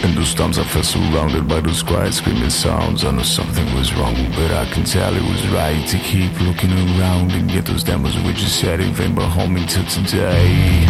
In those times I felt surrounded by those quiet screaming sounds. I know something was wrong, but I can tell it was right to keep looking around and get those demos we just said in vain, but home until today.